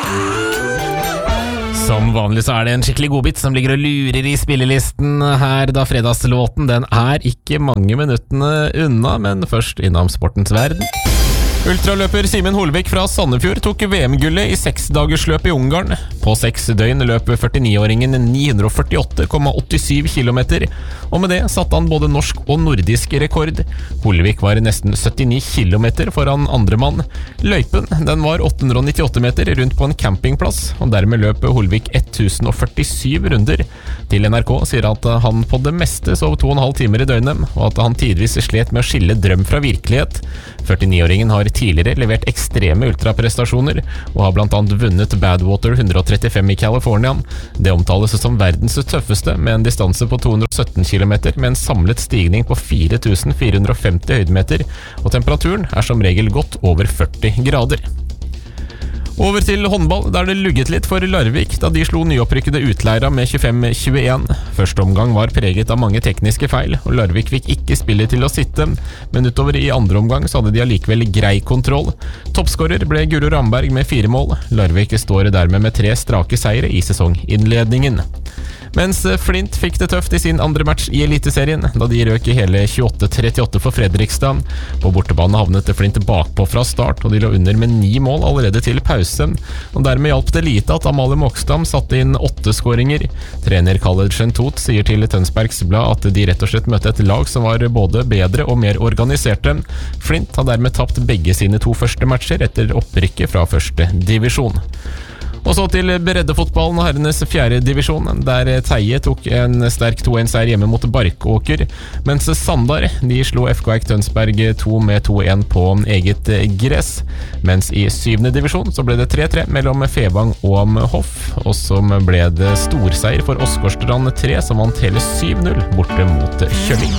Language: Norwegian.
Som vanlig så det en skikkelig godbit som ligger og lurer i spillelisten her, da fredagslåten den ikke mange minuttene unna, men først innom sportens verden. Ultraløper Simen Holvik fra Sandefjord tok VM-gullet i 6-dagersløp i Ungarn. På 6 døgn løp 49-åringen 948,87 kilometer, og med det satte han både norsk og nordisk rekord. Holvik var nesten 79 kilometer foran andre mann. Løypen den var 898 meter rundt på en campingplass, og dermed løp Holvik 1047 runder. Til NRK sier at han på det meste sov 2,5 timer i døgnet, og at han tidvis slet med å skille drøm fra virkelighet. 49-åringen har tidligere levert ekstreme ultraprestasjoner, og har blant annet vunnet Badwater 135 i California. Det omtales som verdens tøffeste, med en distanse på 217 kilometer, med en samlet stigning på 4450 høydemeter, og temperaturen som regel godt over 40 grader. Over til håndball, der det lugget litt for Larvik da de slo nyopprykkede Utleira med 25-21. Første omgang var preget av mange tekniske feil, og Larvik fikk ikke spillet til å sitte, men utover i andre omgang så hadde de allikevel grei kontroll. Toppskårer ble Guro Ramberg med 4 mål. Larvik står dermed med 3 strake seire i sesonginnledningen. Mens Flint fikk det tøft i sin andre match i Eliteserien, da de røk i hele 28-38 for Fredrikstad. På bortebane havnet Flint bakpå fra start, og de lå under med 9 mål allerede til pause. Og dermed hjalp det lite at Amalie Mokstam satte inn 8 skåringer. Trener Khaled Shentot sier til Tønsbergs Blad at de rett og slett møtte et lag som var både bedre og mer organiserte. Flint har dermed tapt begge sine 2 første matcher etter opprykket fra første divisjon. Og så til breddefotballen og herrenes 4. divisjon, der Teie tok en sterk 2-1-seier hjemme mot Barkåker, mens Sandar de slo FK Eik Tønsberg 2 med 2-1 på eget gress. Mens i 7. divisjon så ble det 3-3 mellom Fevang og Hoff, og så ble det storseier for Åsgårdstrand 3, som vant hele 7-0 borte mot Kjøving.